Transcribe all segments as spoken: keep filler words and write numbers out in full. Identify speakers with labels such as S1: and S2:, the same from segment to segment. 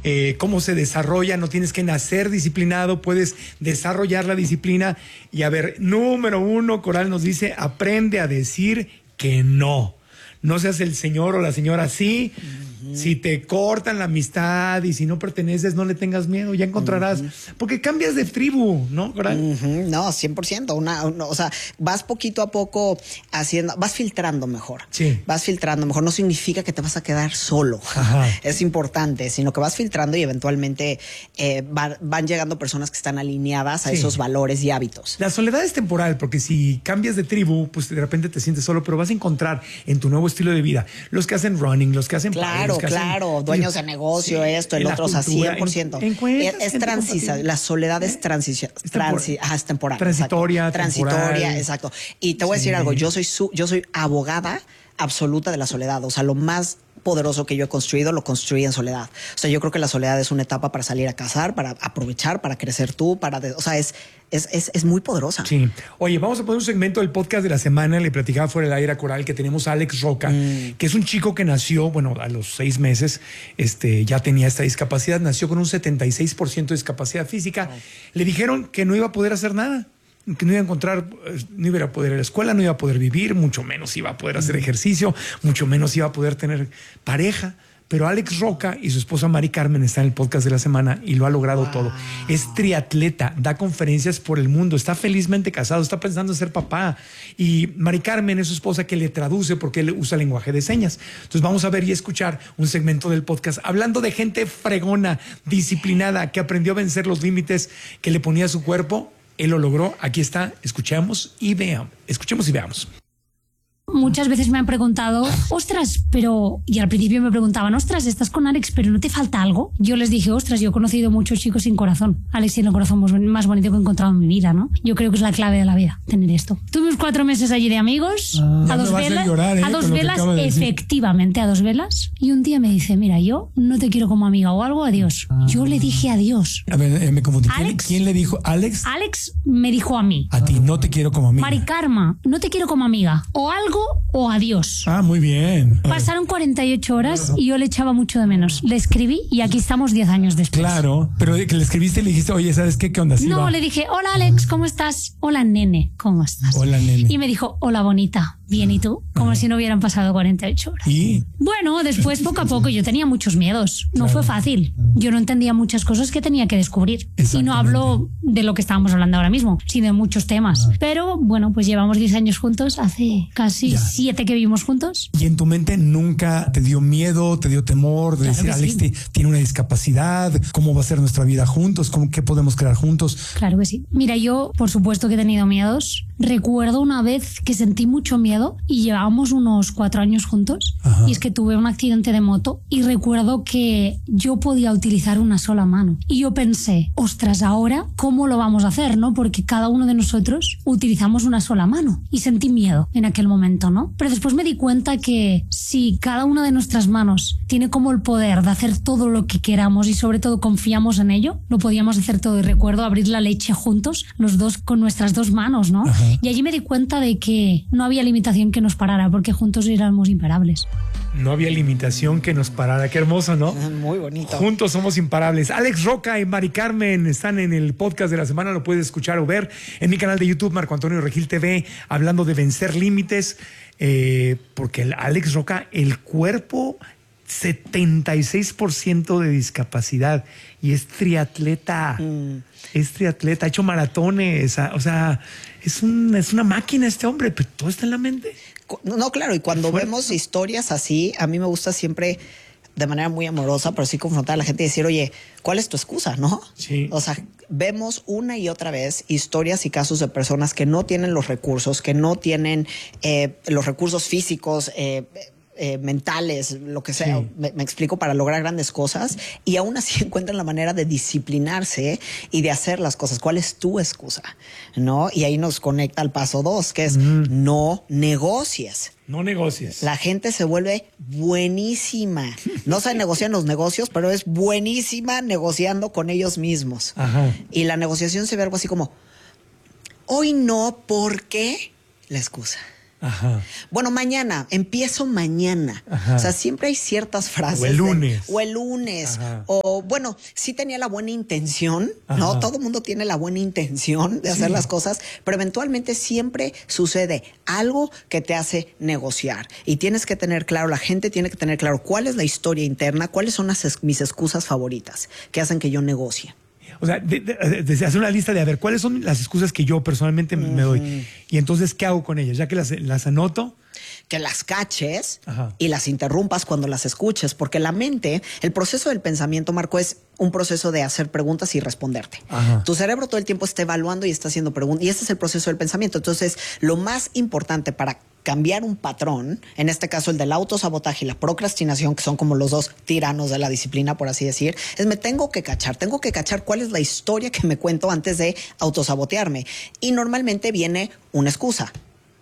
S1: eh, cómo se desarrolla. No tienes que nacer disciplinado, puedes desarrollar la disciplina. Y a ver, número uno, Coral nos dice, aprende a decir que no. No seas el señor o la señora así. Uh-huh. Si te cortan la amistad y si no perteneces, no le tengas miedo, ya encontrarás. Uh-huh. Porque cambias de tribu, ¿no, Coral?
S2: Uh-huh. No, cien por ciento. Una, una, o sea, vas poquito a poco haciendo, vas filtrando mejor.
S1: Sí.
S2: Vas filtrando mejor. No significa que te vas a quedar solo.
S1: Ajá.
S2: Es importante, sino que vas filtrando y eventualmente eh, va, van llegando personas que están alineadas a sí. esos valores y hábitos.
S1: La soledad es temporal, porque si cambias de tribu, pues de repente te sientes solo, pero vas a encontrar en tu nuevo estilo de vida los que hacen running, los que hacen
S2: claro,
S1: padres,
S2: claro,
S1: hacen,
S2: dueños de negocio, sí, esto, el otro, o sea, cien por ciento. En, es es transición, la soledad es transición, es, transi, ajá, es temporal.
S1: Transitoria,
S2: exacto. Transitoria, exacto. Y te voy a decir sí. algo, yo soy su, yo soy abogada absoluta de la soledad, o sea, lo más poderoso que yo he construido, lo construí en soledad. O sea, yo creo que la soledad es una etapa para salir a cazar, para aprovechar, para crecer tú, para... De, o sea, es, es, es, es muy poderosa.
S1: Sí. Oye, vamos a poner un segmento del podcast de la semana. Le platicaba fuera del aire a Coral que tenemos a Alex Roca, mm. que es un chico que nació, bueno, a los seis meses, este, ya tenía esta discapacidad, nació con un setenta y seis por ciento de discapacidad física. Oh. Le dijeron que no iba a poder hacer nada, que no iba a encontrar, no iba a poder ir a la escuela, no iba a poder vivir, mucho menos iba a poder hacer ejercicio, mucho menos iba a poder tener pareja. Pero Alex Roca y su esposa Mari Carmen están en el podcast de la semana y lo ha logrado wow. todo. Es triatleta, da conferencias por el mundo, está felizmente casado, está pensando en ser papá. Y Mari Carmen es su esposa que le traduce porque él usa lenguaje de señas. Entonces vamos a ver y escuchar un segmento del podcast hablando de gente fregona, disciplinada, que aprendió a vencer los límites que le ponía a su cuerpo. Él lo logró. Aquí está. Escuchemos y veamos. Escuchemos y veamos.
S3: Muchas veces me han preguntado, ostras, pero... Y al principio me preguntaban, ostras, estás con Alex, pero ¿no te falta algo? Yo les dije, ostras, yo he conocido muchos chicos sin corazón. Alex tiene el corazón más bonito que he encontrado en mi vida, ¿no? Yo creo que es la clave de la vida, tener esto. Tuve cuatro meses allí de amigos, ah, a, dos velas, a, llorar, ¿eh? a dos velas, efectivamente, a dos velas. Y un día me dice, mira, yo no te quiero como amiga o algo, adiós. Ah. Yo le dije adiós.
S1: A ver, eh, me confundí.
S3: Alex,
S1: ¿Quién le dijo? ¿Alex?
S3: Alex me dijo a mí.
S1: A ti, no te quiero como amiga.
S3: Mari Karma, no te quiero como amiga. O algo o adiós.
S1: Ah, muy bien.
S3: Pasaron cuarenta y ocho horas y yo le echaba mucho de menos. Le escribí y aquí estamos diez años después.
S1: Claro, pero que le escribiste y le dijiste, oye, ¿sabes qué? ¿Qué onda? ¿Sí
S3: no,
S1: va?
S3: Le dije, hola Alex, ¿cómo estás? Hola nene, ¿cómo estás?
S1: Hola nene.
S3: Y me dijo, hola bonita. Bien, ¿y tú? Como Ajá. si no hubieran pasado cuarenta y ocho horas.
S1: ¿Y?
S3: Bueno, después poco a poco yo tenía muchos miedos. No claro. fue fácil. Yo no entendía muchas cosas que tenía que descubrir. Y no hablo de lo que estábamos hablando ahora mismo, sino de muchos temas. Ah. Pero bueno, pues llevamos diez años juntos, hace casi ya. siete que vivimos juntos.
S1: ¿Y en tu mente nunca te dio miedo, te dio temor de claro decir, Alex sí. tiene una discapacidad, cómo va a ser nuestra vida juntos, cómo, qué podemos crear juntos?
S3: Claro que sí. Mira, yo por supuesto que he tenido miedos. Recuerdo una vez que sentí mucho miedo y llevábamos unos cuatro años juntos. Ajá. Y es que tuve un accidente de moto y recuerdo que yo podía utilizar una sola mano. Y yo pensé, ostras, ahora, ¿cómo lo vamos a hacer, no? Porque cada uno de nosotros utilizamos una sola mano. Y sentí miedo en aquel momento, ¿no? Pero después me di cuenta que si cada una de nuestras manos tiene como el poder de hacer todo lo que queramos y sobre todo confiamos en ello, lo podíamos hacer todo. Y recuerdo abrir la leche juntos, los dos con nuestras dos manos, ¿no? Ajá. Y allí me di cuenta de que no había limitación que nos parara, porque juntos éramos imparables.
S1: No había limitación que nos parara. Qué hermoso, ¿no?
S2: Muy bonito.
S1: Juntos somos imparables. Alex Roca y Mari Carmen están en el podcast de la semana. Lo puedes escuchar o ver en mi canal de YouTube, Marco Antonio Regil T V, hablando de vencer límites. Eh, porque el Alex Roca, el cuerpo, setenta y seis por ciento de discapacidad y es triatleta. Mm. Es triatleta, ha hecho maratones. O sea, es, un, es una máquina este hombre, pero todo está en la mente.
S2: No, claro, y cuando Fuerte. vemos historias así, a mí me gusta siempre, de manera muy amorosa, pero sí confrontar a la gente y decir, oye, ¿cuál es tu excusa, no?
S1: Sí.
S2: O sea, vemos una y otra vez historias y casos de personas que no tienen los recursos, que no tienen eh, los recursos físicos, eh, Eh, mentales, lo que sea, sí. me, me explico, para lograr grandes cosas y aún así encuentran la manera de disciplinarse y de hacer las cosas. ¿Cuál es tu excusa? ¿No? Y ahí nos conecta al paso dos, que es mm. no negocies.
S1: No negocies.
S2: La gente se vuelve buenísima. No sabe negociar en los negocios, pero es buenísima negociando con ellos mismos.
S1: Ajá.
S2: Y la negociación se ve algo así como, hoy no, ¿por qué? La excusa. Ajá. Bueno, mañana, empiezo mañana. Ajá. O sea, siempre hay ciertas frases.
S1: O el lunes.
S2: De, o el lunes. Ajá. O bueno, sí tenía la buena intención, Ajá. ¿no? Todo el mundo tiene la buena intención de hacer sí. las cosas, pero eventualmente siempre sucede algo que te hace negociar. Y tienes que tener claro, la gente tiene que tener claro cuál es la historia interna, cuáles son las, mis excusas favoritas que hacen que yo negocie.
S1: O sea, de, de, de hacer una lista de a ver cuáles son las excusas que yo personalmente uh-huh. me doy. Y entonces, ¿qué hago con ellas? Ya que las, las anoto.
S2: Que las caches Ajá. y las interrumpas cuando las escuches, porque la mente, el proceso del pensamiento, Marco, es un proceso de hacer preguntas y responderte. Ajá. Tu cerebro todo el tiempo está evaluando y está haciendo preguntas, y ese es el proceso del pensamiento. Entonces, lo más importante para cambiar un patrón, en este caso el del autosabotaje y la procrastinación, que son como los dos tiranos de la disciplina, por así decir, es me tengo que cachar, tengo que cachar cuál es la historia que me cuento antes de autosabotearme. Y normalmente viene una excusa.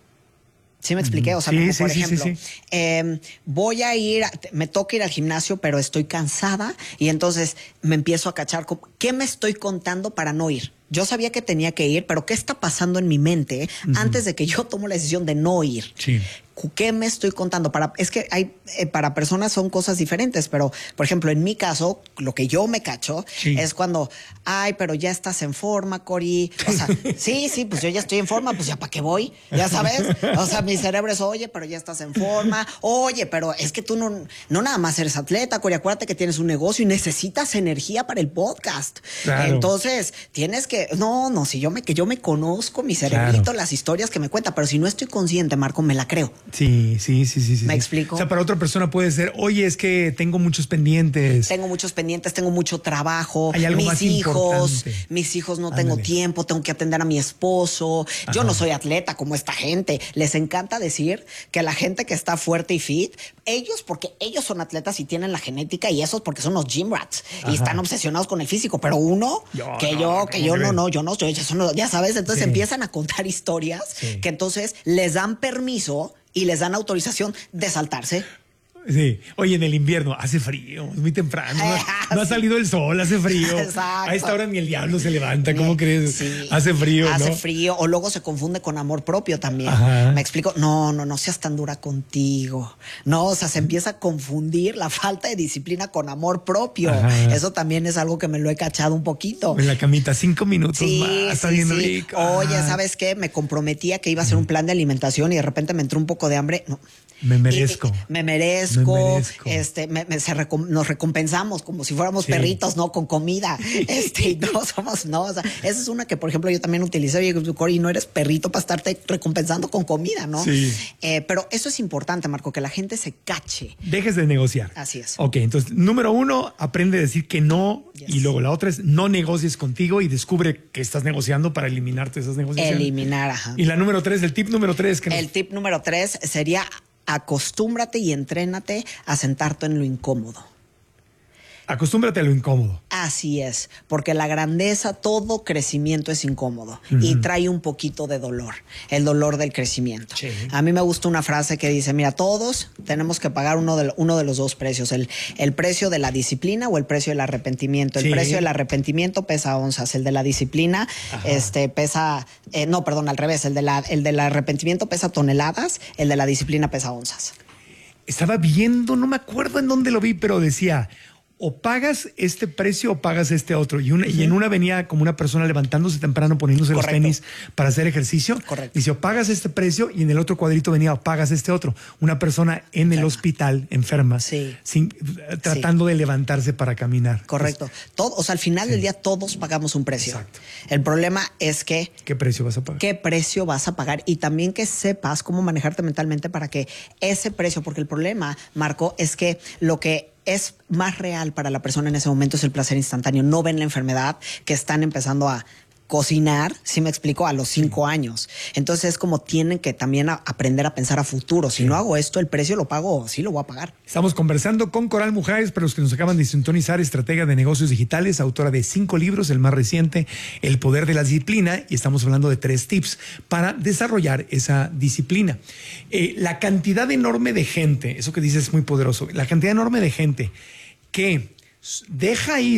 S2: ¿Sí me expliqué? O sea,
S1: sí,
S2: como
S1: sí,
S2: por
S1: sí,
S2: ejemplo,
S1: sí, sí.
S2: Eh, voy a ir, me toca ir al gimnasio, pero estoy cansada y entonces me empiezo a cachar, ¿qué me estoy contando para no ir? Yo sabía que tenía que ir, pero ¿qué está pasando en mi mente uh-huh. antes de que yo tomo la decisión de no ir?
S1: Sí.
S2: ¿Qué me estoy contando? Para, es que hay, eh, para personas son cosas diferentes, pero, por ejemplo, en mi caso, lo que yo me cacho sí. es cuando, ay, pero ya estás en forma, Cori. O sea, sí, sí, pues yo ya estoy en forma, pues ya para qué voy, ya sabes. O sea, mi cerebro es, oye, pero ya estás en forma. Oye, pero es que tú no, no nada más eres atleta, Cori. Acuérdate que tienes un negocio y necesitas energía para el podcast. Claro. Entonces, tienes que, no, no, si yo me, que yo me conozco, mi cerebrito, claro. las historias que me cuenta, pero si no estoy consciente, Marco, me la creo.
S1: Sí, sí, sí, sí.
S2: ¿Me
S1: sí.
S2: explico?
S1: O sea, para otra persona puede ser, oye, es que tengo muchos pendientes.
S2: Tengo muchos pendientes, tengo mucho trabajo.
S1: Hay algo
S2: mis
S1: más
S2: hijos,
S1: importante.
S2: mis hijos no
S1: Ándale.
S2: tengo tiempo, tengo que atender a mi esposo. Ajá. Yo no soy atleta como esta gente. Les encanta decir que la gente que está fuerte y fit, ellos porque ellos son atletas y tienen la genética y esos porque son los gym rats Ajá. y están obsesionados con el físico. Pero uno, yo, que no, yo, que yo no, no, yo no, yo, yo no, ya sabes, entonces sí. empiezan a contar historias sí. que entonces les dan permiso y les dan autorización de saltarse.
S1: Sí. Oye, en el invierno hace frío, es muy temprano. No, no ha salido el sol, hace frío.
S2: Exacto.
S1: A esta hora ni el diablo se levanta, ¿cómo crees?
S2: Sí.
S1: Hace frío,
S2: Hace
S1: ¿no?
S2: frío, o luego se confunde con amor propio también.
S1: Ajá.
S2: Me explico. No, no, no seas tan dura contigo. No, o sea, se empieza a confundir la falta de disciplina con amor propio. Ajá. Eso también es algo que me lo he cachado un poquito.
S1: En la camita, cinco minutos
S2: sí,
S1: más, está
S2: sí,
S1: bien
S2: sí.
S1: rico.
S2: Oye, ¿sabes qué? Me comprometía que iba a hacer un plan de alimentación y de repente me entró un poco de hambre. No.
S1: Me merezco.
S2: Y, y, me merezco.
S1: Me merezco.
S2: Este, me, me, se recom, nos recompensamos como si fuéramos sí. perritos, ¿no? Con comida. Este, no somos, no. O sea, esa es una que, por ejemplo, yo también utilicé. Oye, Cori, no eres perrito para estarte recompensando con comida, ¿no?
S1: Sí.
S2: Eh, pero eso es importante, Marco, que la gente se cache.
S1: Dejes de negociar.
S2: Así es.
S1: Ok, entonces, número uno, aprende a decir que no. Yes. Y luego la otra es no negocies contigo y descubre que estás negociando para eliminarte esas negociaciones.
S2: Eliminar, ajá.
S1: Y la número tres, el tip número tres. Que
S2: el
S1: nos...
S2: tip número tres sería acostúmbrate y entrénate a sentarte en lo incómodo.
S1: Acostúmbrate a lo incómodo.
S2: Así es, porque la grandeza, todo crecimiento es incómodo uh-huh. y trae un poquito de dolor, el dolor del crecimiento. Sí. A mí me gusta una frase que dice, mira, todos tenemos que pagar uno de, uno de los dos precios, el, el precio de la disciplina o el precio del arrepentimiento. El sí. precio del arrepentimiento pesa onzas, el de la disciplina este, pesa, eh, no, perdón, al revés, el, de la, el del arrepentimiento pesa toneladas, el de la disciplina pesa onzas.
S1: Estaba viendo, no me acuerdo en dónde lo vi, pero decía... o pagas este precio o pagas este otro. Y, una, uh-huh. y en una venía como una persona levantándose temprano, poniéndose Correcto. Los tenis para hacer ejercicio.
S2: Correcto.
S1: Dice, o pagas este precio, y en el otro cuadrito venía, o pagas este otro. Una persona en el hospital, enferma,
S2: sí.
S1: sin, tratando sí. de levantarse para caminar.
S2: Correcto.
S1: Pues,
S2: Todo, o sea, al final sí. del día todos pagamos un precio.
S1: Exacto.
S2: El problema es que...
S1: ¿Qué precio vas a pagar?
S2: ¿Qué precio vas a pagar? Y también que sepas cómo manejarte mentalmente para que ese precio, porque el problema, Marco, es que lo que es más real para la persona en ese momento es el placer instantáneo. No ven la enfermedad que están empezando a cocinar, si me explico, a los cinco sí. años. Entonces es como tienen que también a aprender a pensar a futuro. Si sí. no hago esto, el precio lo pago, sí lo voy a pagar.
S1: Estamos conversando con Coral Mujáez, para los que nos acaban de sintonizar, estratega de negocios digitales, autora de cinco libros, el más reciente, El poder de la disciplina, y estamos hablando de tres tips para desarrollar esa disciplina. Eh, la cantidad enorme de gente, eso que dices es muy poderoso, la cantidad enorme de gente que deja ir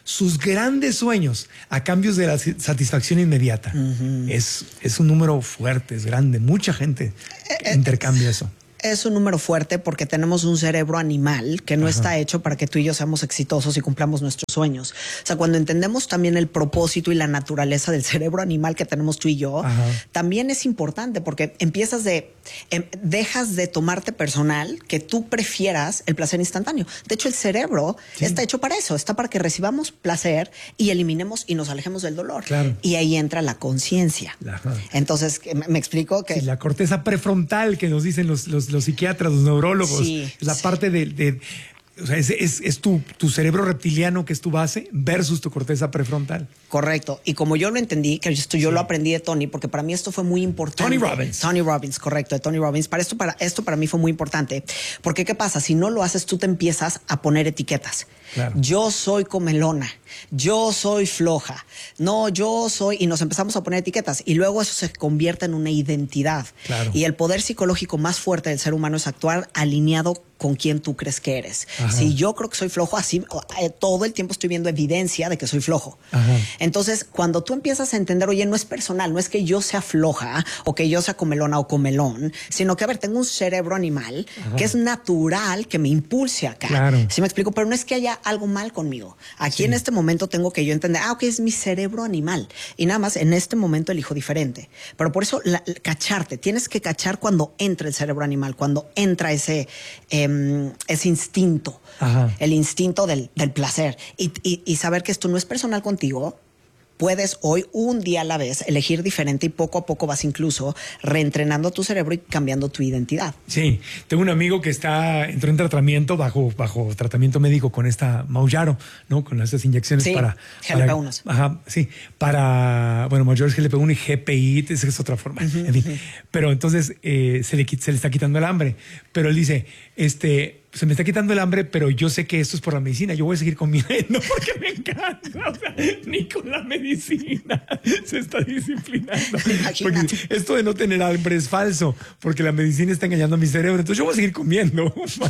S1: sus grandes sueños a cambios de la satisfacción inmediata. Uh-huh. Es, es un número fuerte, es grande. Mucha gente eh, intercambia eso.
S2: Es un número fuerte porque tenemos un cerebro animal que no Ajá. está hecho para que tú y yo seamos exitosos y cumplamos nuestros sueños. O sea, cuando entendemos también el propósito y la naturaleza del cerebro animal que tenemos tú y yo, Ajá. también es importante porque empiezas de, em, dejas de tomarte personal que tú prefieras el placer instantáneo. De hecho, el cerebro sí. está hecho para eso, está para que recibamos placer y eliminemos y nos alejemos del dolor.
S1: Claro.
S2: Y ahí entra la conciencia. Entonces, me, me explico que...
S1: Sí, la corteza prefrontal que nos dicen los, los los psiquiatras, los neurólogos,
S2: sí,
S1: la
S2: sí.
S1: parte de, de o sea, es, es, es tu, tu cerebro reptiliano que es tu base versus tu corteza prefrontal.
S2: Correcto. Y como yo lo entendí, que esto yo sí. lo aprendí de Tony, porque para mí esto fue muy importante.
S1: Tony Robbins.
S2: Tony Robbins, correcto, de Tony Robbins. Para esto, para esto para mí fue muy importante. Porque ¿qué pasa? Si no lo haces, tú te empiezas a poner etiquetas. Claro. Yo soy comelona, yo soy floja, no, yo soy... Y nos empezamos a poner etiquetas. Y luego eso se convierte en una identidad.
S1: Claro.
S2: Y el poder psicológico más fuerte del ser humano es actuar alineado con quien tú crees que eres. Ajá. Si yo creo que soy flojo, así eh, todo el tiempo estoy viendo evidencia de que soy flojo. Ajá. Entonces, cuando tú empiezas a entender, oye, no es personal, no es que yo sea floja o que yo sea comelona o comelón, sino que, a ver, tengo un cerebro animal Ajá. que es natural, que me impulse acá.
S1: Claro.
S2: ¿Sí me explico? Pero no es que haya algo mal conmigo. Aquí sí. en este momento tengo que yo entender, ah, ok, es mi cerebro animal. Y nada más, en este momento elijo diferente. Pero por eso, la, cacharte, tienes que cachar cuando entra el cerebro animal, cuando entra ese... Eh, ese instinto, Ajá. el instinto del, del placer y, y, y saber que esto no es personal contigo. Puedes hoy, un día a la vez, elegir diferente y poco a poco vas incluso reentrenando tu cerebro y cambiando tu identidad.
S1: Sí, tengo un amigo que está entró en tratamiento bajo, bajo tratamiento médico con esta Mounjaro, ¿no? Con estas inyecciones
S2: sí,
S1: para...
S2: G L P uno.
S1: Ajá, sí, para... Bueno, mayor G L P uno y G P I, esa es otra forma. Uh-huh, en fin. Uh-huh. Pero entonces eh, se, le, se le está quitando el hambre. Pero él dice, este... se me está quitando el hambre, pero yo sé que esto es por la medicina. Yo voy a seguir comiendo porque me encanta. O sea, ni con la medicina se está disciplinando. Porque esto de no tener hambre es falso, porque la medicina está engañando a mi cerebro. Entonces yo voy a seguir comiendo.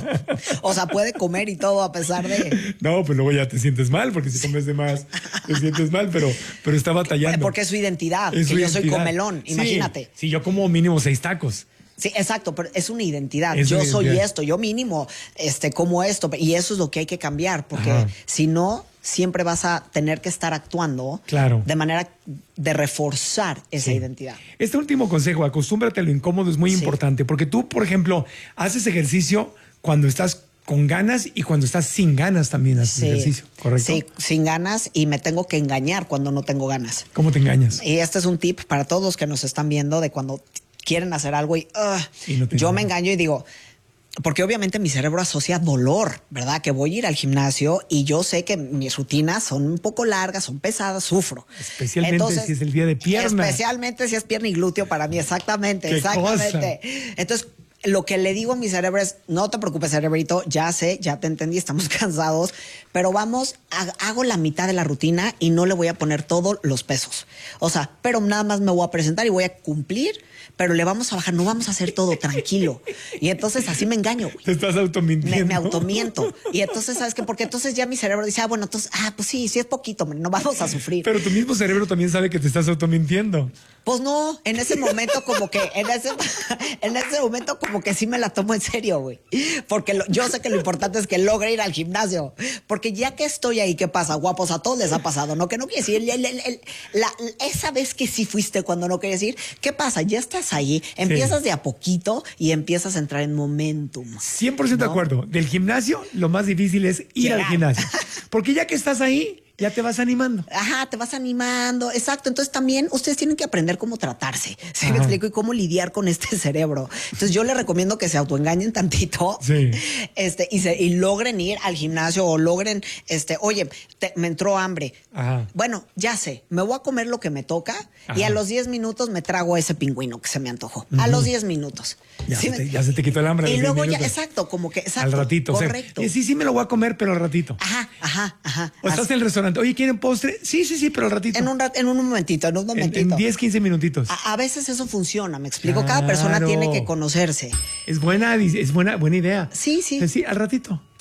S2: O sea, puede comer y todo a pesar de...
S1: No, pues luego ya te sientes mal, porque si comes de más te sientes mal, pero, pero está batallando.
S2: Porque es su identidad,
S1: es
S2: que
S1: su
S2: yo
S1: identidad.
S2: soy comelón,
S1: sí,
S2: imagínate.
S1: Sí, yo como mínimo seis tacos.
S2: Sí, exacto, pero es una identidad.
S1: Es
S2: yo
S1: una
S2: soy
S1: identidad.
S2: esto, yo mínimo este, como esto. Y eso es lo que hay que cambiar, porque
S1: Ajá.
S2: si no, siempre vas a tener que estar actuando
S1: claro.
S2: de manera de reforzar esa
S1: sí.
S2: identidad.
S1: Este último consejo, acostúmbrate a lo incómodo, es muy sí. importante, porque tú, por ejemplo, haces ejercicio cuando estás con ganas y cuando estás sin ganas también haces
S2: sí.
S1: ejercicio, ¿correcto?
S2: Sí, sin ganas y me tengo que engañar cuando no tengo ganas.
S1: ¿Cómo te engañas?
S2: Y este es un tip para todos los que nos están viendo de cuando quieren hacer algo y, uh,
S1: y no
S2: yo me engaño y digo, porque obviamente mi cerebro asocia dolor, ¿verdad? Que voy a ir al gimnasio y yo sé que mis rutinas son un poco largas, son pesadas, sufro.
S1: Especialmente
S2: Entonces,
S1: si es el día de pierna.
S2: Especialmente si es pierna y glúteo para mí, exactamente,
S1: ¿Qué
S2: exactamente.
S1: cosa?
S2: Entonces, lo que le digo a mi cerebro es, no te preocupes, cerebrito, ya sé, ya te entendí, estamos cansados, pero vamos, hago la mitad de la rutina y no le voy a poner todos los pesos. O sea, pero nada más me voy a presentar y voy a cumplir, pero le vamos a bajar, no vamos a hacer todo tranquilo. Y entonces así me engaño, güey.
S1: Te estás automintiendo.
S2: Me, me automiento. Y entonces, ¿sabes qué? Porque entonces ya mi cerebro dice, ah, bueno, entonces, ah, pues sí, sí es poquito, no vamos a sufrir.
S1: Pero tu mismo cerebro también sabe que te estás automintiendo.
S2: Pues no, en ese momento como que, en ese, en ese momento como que sí me la tomo en serio, güey. Porque lo, yo sé que lo importante es que logre ir al gimnasio. Porque ya que estoy ahí, ¿qué pasa? Guapos, a todos les ha pasado, ¿no? Que no quieres ir. El, el, el, la, esa vez que sí fuiste cuando no querías ir, ¿qué pasa? Ya estás ahí, empiezas sí. de a poquito y empiezas a entrar en momentum.
S1: cien por ciento ¿no? de acuerdo. Del gimnasio, lo más difícil es ir Llegar. al gimnasio. Porque ya que estás ahí, ya te vas animando.
S2: Ajá, te vas animando. Exacto. Entonces también ustedes tienen que aprender cómo tratarse. ¿Sí me explico? Y cómo lidiar con este cerebro. Entonces yo les recomiendo que se autoengañen tantito.
S1: Sí.
S2: Este, y, se, y logren ir al gimnasio o logren, este, oye, te, me entró hambre.
S1: Ajá.
S2: Bueno, ya sé, me voy a comer lo que me toca Ajá. y a los diez minutos me trago ese pingüino que se me antojó. Uh-huh. A los diez minutos.
S1: Ya,
S2: ¿Sí
S1: se te,
S2: me...
S1: ya se te quitó el hambre.
S2: Y luego ya, exacto, como que, exacto.
S1: Al ratito.
S2: Correcto.
S1: O sea, sí, sí me lo voy a comer, pero al ratito.
S2: Ajá, ajá, ajá.
S1: O estás en el restaurante. Oye, ¿quieren postre? Sí, sí, sí, pero al ratito.
S2: En un, rat, en un momentito, en un momentito.
S1: En, en diez, quince minutitos.
S2: A, a veces eso funciona, me explico. Claro. Cada persona tiene que conocerse.
S1: Es buena, es buena, buena idea.
S2: Sí, sí.
S1: O sea, sí, al ratito.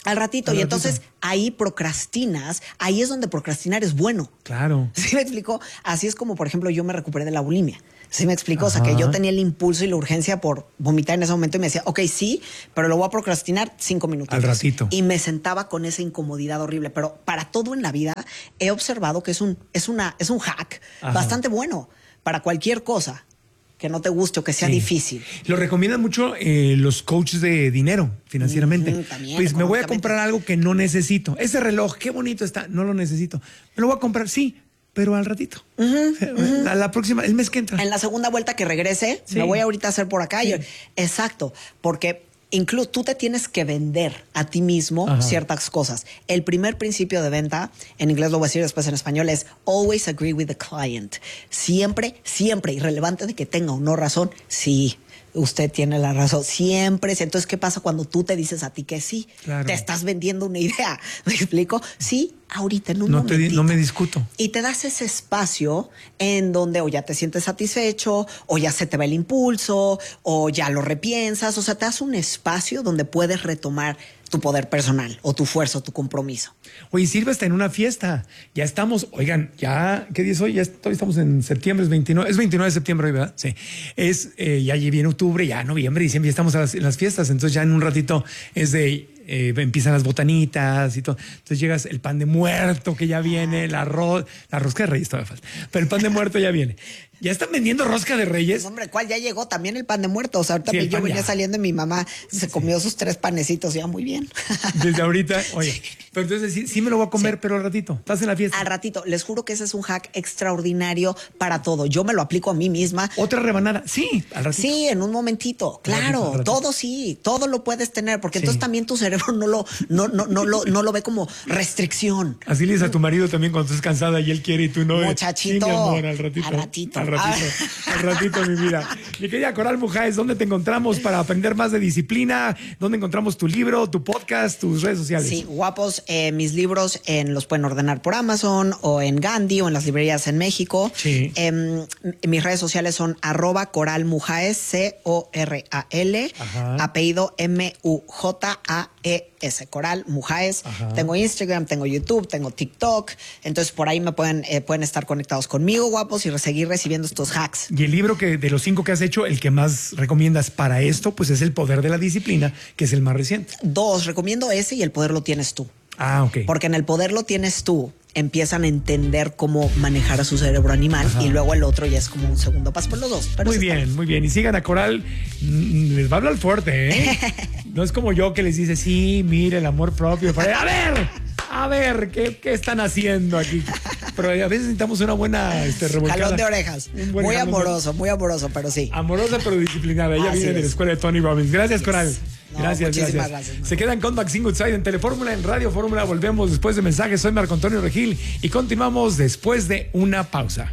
S2: Al ratito.
S1: Al
S2: y
S1: ratito.
S2: entonces ahí procrastinas, ahí es donde procrastinar es bueno.
S1: Claro.
S2: ¿Sí me explico? Así es como, por ejemplo, yo me recuperé de la bulimia. ¿Sí me explico? Ajá. O sea, que yo tenía el impulso y la urgencia por vomitar en ese momento y me decía, ok, sí, pero lo voy a procrastinar cinco minutos.
S1: Al ratito.
S2: Y me sentaba con esa incomodidad horrible. Pero para todo en la vida he observado que es un, es una, es un hack Ajá. bastante bueno para cualquier cosa que no te guste o que sea sí. difícil.
S1: Lo recomiendan mucho eh, los coaches de dinero financieramente.
S2: Mm, también,
S1: pues me voy a comprar algo que no necesito. Ese reloj, qué bonito está, no lo necesito. Me lo voy a comprar, sí, pero al ratito. Uh-huh, uh-huh. A la próxima, el mes que entra.
S2: En la segunda vuelta que regrese, sí. me voy ahorita a hacer por acá. Sí. Y, exacto, porque incluso tú te tienes que vender a ti mismo Ajá. ciertas cosas. El primer principio de venta, en inglés lo voy a decir después en español, es always agree with the client. Siempre, siempre, irrelevante de que tenga o no razón, sí. Usted tiene la razón, siempre. Entonces, ¿qué pasa cuando tú te dices a ti que sí? Claro. Te estás vendiendo una idea. ¿Me explico? Sí, ahorita en un
S1: no
S2: momentito.
S1: Te, no me discuto.
S2: Y te das ese espacio en donde o ya te sientes satisfecho, o ya se te va el impulso, o ya lo repiensas. O sea, te das un espacio donde puedes retomar tu poder personal o tu fuerza o tu compromiso.
S1: Oye, sirve hasta en una fiesta. Ya estamos, oigan, ya, ¿qué día es hoy? Ya todavía estamos en septiembre, es veintinueve, es veintinueve de septiembre hoy, ¿verdad? Sí. Es, eh, ya viene octubre, ya noviembre, diciembre, ya estamos en las, en las fiestas. Entonces ya en un ratito es de... Eh, empiezan las botanitas y todo. Entonces llegas el pan de muerto que ya viene, el arroz, la rosca de Reyes todavía falta, pero el pan de muerto ya viene. ¿Ya están vendiendo rosca de Reyes?
S2: Hombre, ¿cuál ya llegó? También el pan de muerto. O sea, ahorita
S1: sí,
S2: yo venía ya. saliendo y mi mamá se sí. comió sus tres panecitos ya muy bien.
S1: Desde ahorita, oye, sí. pero entonces sí, sí me lo voy a comer, sí. pero al ratito, estás en la fiesta.
S2: Al ratito, les juro que ese es un hack extraordinario para todo. Yo me lo aplico a mí misma.
S1: Otra rebanada, sí, al ratito.
S2: Sí, en un momentito, claro, al ratito, al ratito. todo sí, todo lo puedes tener, porque sí. entonces también tu cerebro no lo, no, no, no, lo, no lo ve como restricción.
S1: Así le dices a tu marido también cuando estás cansada y él quiere y tú no.
S2: Muchachito,
S1: sí, mi amor, al ratito.
S2: Al ratito.
S1: Al ratito. Al ratito, mi vida. Mi querida Coral Mujáez, ¿dónde te encontramos para aprender más de disciplina? ¿Dónde encontramos tu libro, tu podcast, tus redes sociales?
S2: Sí, guapos, eh, mis libros en, los pueden ordenar por Amazon o en Gandhi o en las librerías en México.
S1: Sí.
S2: Eh, mis redes sociales son arroba Coral Mujáez, C O R A L, Ajá. apellido M U J A E S, Coral Mujáez. Ajá. Tengo Instagram, tengo YouTube, tengo TikTok. Entonces por ahí me pueden, eh, pueden estar conectados conmigo, guapos, y seguir recibiendo estos hacks.
S1: Y el libro que de los cinco que has hecho, el que más recomiendas para esto, pues es El Poder de la Disciplina, que es el más reciente.
S2: Dos, recomiendo ese y El Poder lo tienes tú.
S1: Ah, ok.
S2: Porque en El Poder lo tienes tú, empiezan a entender cómo manejar a su cerebro animal. Ajá. Y luego el otro ya es como un segundo paso por los dos. Pero
S1: muy bien, está. muy bien. Y sigan a Coral, les va a hablar fuerte, ¿eh? No es como yo que les dice, sí, mire, el amor propio. Para... A ver, a ver, ¿qué, qué están haciendo aquí? Pero a veces necesitamos una buena este, revolcada.
S2: Jalón de orejas. Muy amoroso, de... muy amoroso, pero sí.
S1: Amorosa pero disciplinada. Ella Así viene es. de la escuela de Tony Robbins. Gracias, yes. Coral.
S2: No,
S1: gracias, gracias.
S2: gracias.
S1: Se quedan con Maxine Goodside en Telefórmula, en Radio Fórmula. Volvemos después de mensajes. Soy Marco Antonio Regil y continuamos después de una pausa.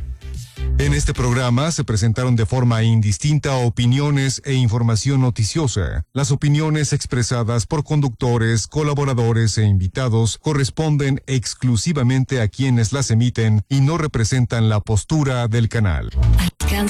S4: En este programa se presentaron de forma indistinta opiniones e información noticiosa. Las opiniones expresadas por conductores, colaboradores e invitados corresponden exclusivamente a quienes las emiten y no representan la postura del canal.